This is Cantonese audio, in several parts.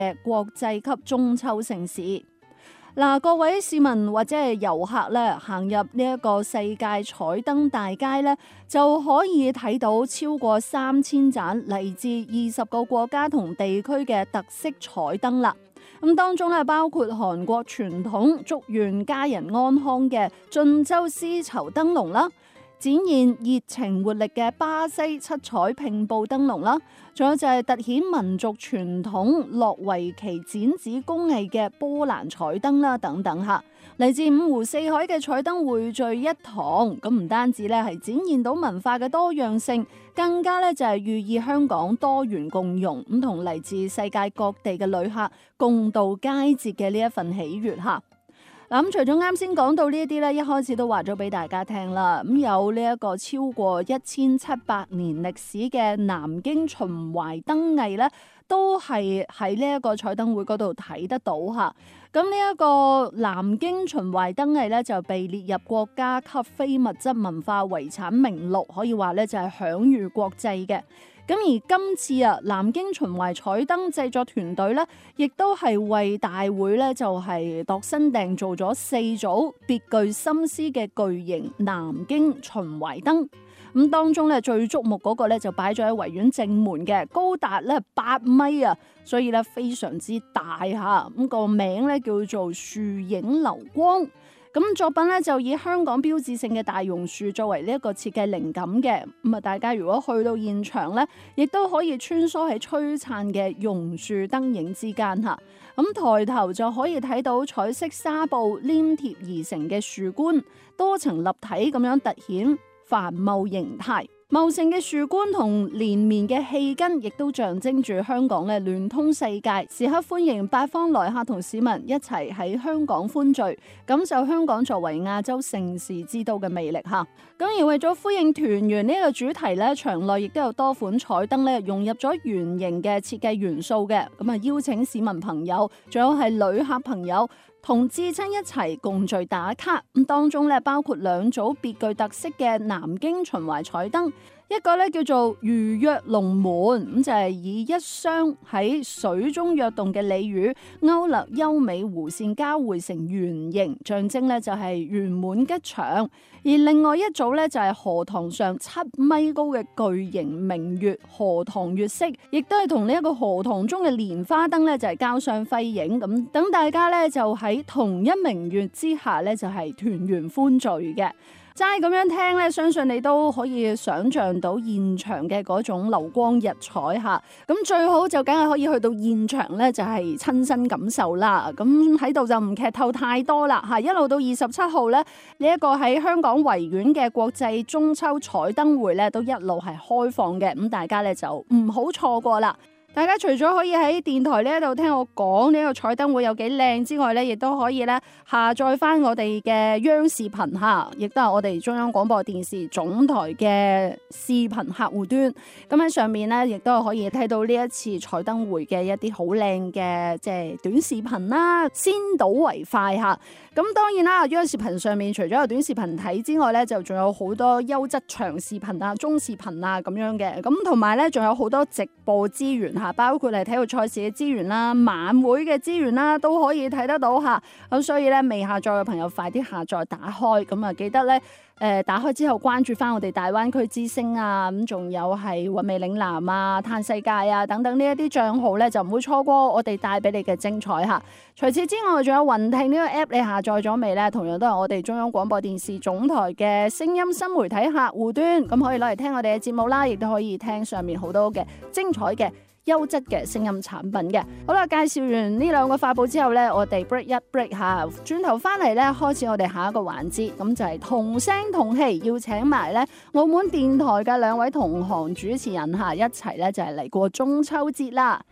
嘅國際級中秋盛事。嗱，各位市民或者係遊客咧，行入呢一個世界彩燈大街咧，就可以睇到超過3000盞嚟自20個國家同地區嘅特色彩燈啦。咁當中咧，包括韓國傳統祝願家人安康嘅晉州絲綢燈籠啦，展現熱情活力嘅巴西七彩拼布燈籠啦，仲有就係凸顯民族傳統諾維奇剪紙工藝嘅波蘭彩燈啦，等等嚇。嚟自五湖四海嘅彩燈匯聚一堂，咁唔單止咧係展現到文化嘅多樣性，更加咧就係寓意香港多元共融，咁同嚟自世界各地嘅旅客共度佳節嘅呢一份喜悅嚇。嗱，咁除咗啱先講到呢一啲咧，一開始都話咗俾大家聽啦。咁有呢一個超過1700年歷史嘅南京秦淮燈藝咧，都係喺呢一個彩燈會嗰度睇得到嚇。咁呢一個南京秦淮燈藝咧，就被列入國家級非物質文化遺產名錄，可以話咧就係享譽國際嘅。咁而今次啊，南京秦淮彩燈製作團隊咧，亦都係為大會咧就係度身訂做咗4組別具心思嘅巨型南京秦淮燈。咁當中咧最矚目嗰個咧就擺咗喺維園正門嘅，高達咧8米啊，所以咧非常之大嚇。咁個名咧叫做樹影流光。咁作品咧就以香港標誌性嘅大榕樹作為呢一個設計靈感嘅。咁啊，大家如果去到現場咧，亦都可以穿梭喺璀璨嘅榕樹燈影之間嚇。咁抬頭就可以睇到彩色紗布黏貼而成嘅樹冠，多層立體咁樣突顯繁茂形態。茂盛嘅樹冠同連綿嘅氣根，亦都象徵住香港咧聯通世界，時刻歡迎八方來客同市民一齊喺香港歡聚，感受香港作為亞洲盛事之都嘅魅力嚇。咁而為咗呼應團圓呢個主題咧，場內亦都有多款彩燈咧融入咗圓形嘅設計元素嘅，咁啊邀請市民朋友，仲有係旅客朋友同至親一齊共聚打卡。咁當中咧包括2組別具特色嘅南京秦淮彩燈，一個咧叫做魚躍龍門，咁就係以一雙喺水中躍動嘅鯉魚勾勒優美弧線交匯成圓形，象徵咧就係圓滿吉祥。而另外一組咧就係荷塘上7米高嘅巨型明月荷塘月色，亦都係同呢一個荷塘中嘅蓮花燈咧就係交相輝映，咁等大家咧就喺同一明月之下咧就係團圓歡聚嘅。齋咁樣聽咧，相信你都可以想像到現場嘅嗰種流光溢彩嚇。咁最好就梗係可以去到現場咧，就係親身感受啦。咁喺度就唔劇透太多啦嚇。一路到27號咧，呢一個喺香港維園嘅國際中秋彩燈會咧，都一路係開放嘅。咁大家咧就唔好錯過啦。大家除咗可以喺電台呢一度聽我講呢個彩燈會有幾靚之外咧，亦都可以咧下載翻我哋嘅央視頻嚇，亦都係我哋中央廣播電視總台嘅視頻客戶端。咁喺上面咧，亦都可以睇到呢一次彩燈會嘅一啲好靚嘅即係短視頻啦，先睹為快嚇。咁當然啦，央視頻上面除咗有短視頻睇之外咧，就仲有好多優質長視頻啊、中視頻啊咁樣嘅。咁同埋咧，仲有好多直播資源嚇，包括係體育賽事嘅資源啦、晚會嘅資源啦，都可以睇得到嚇。咁所以咧，未下載嘅朋友快啲下載打開。咁啊，記得咧。打開之後關注翻我哋大灣區之星啊，咁仲有係韻味嶺南啊、嘆世界啊等等呢一啲帳號咧，就唔會錯過我哋帶俾你嘅精彩嚇。除此之外，仲有雲聽呢個 app， 你下載咗未咧？同樣都係我哋中央廣播電視總台嘅聲音新媒體客戶端，咁可以攞嚟聽我哋嘅節目啦，亦都可以聽上面好多嘅精彩嘅優質嘅聲音產品嘅。好啦，介紹完呢2個發佈之後呢，我哋 break 一 break 下，轉頭翻嚟呢，開始我哋下一個環節，咁就係同聲同氣，要請埋呢澳門電台嘅2位同行主持人嚇，一齊呢就係嚟過中秋節啦。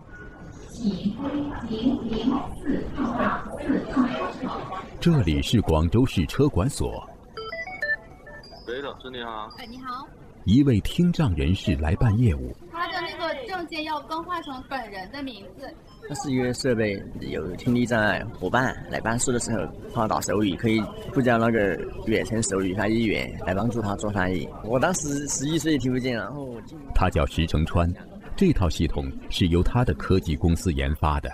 這裡是廣州市車管所。 喂，老師你好。 哎，你好。 一位聽障人士來辦業務， 他的那個證件要更換成本人的名字。 它是一個設備，有聽力障礙夥伴來辦事的時候，他打手語可以呼叫那個遠程手語翻譯員來幫助他做翻譯。我當時11歲聽不見，然後他叫石成川， 这套系统是由他的科技公司研发的。